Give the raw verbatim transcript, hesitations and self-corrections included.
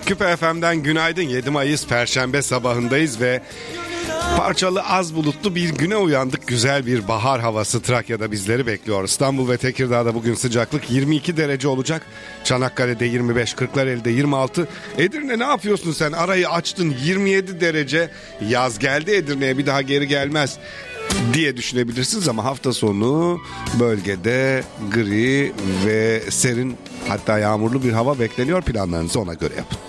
Küpe F M'den günaydın. yedi Mayıs Perşembe sabahındayız ve parçalı az bulutlu bir güne uyandık. Güzel bir bahar havası Trakya'da bizleri bekliyor. İstanbul ve Tekirdağ'da bugün sıcaklık yirmi iki derece olacak. Çanakkale'de yirmi beş, Kırklareli'de yirmi altı. Edirne ne yapıyorsun sen? Arayı açtın, yirmi yedi derece. Yaz geldi Edirne'ye, bir daha geri gelmez diye düşünebilirsiniz ama hafta sonu bölgede gri ve serin, hatta yağmurlu bir hava bekleniyor. Planlarınızı ona göre yapın.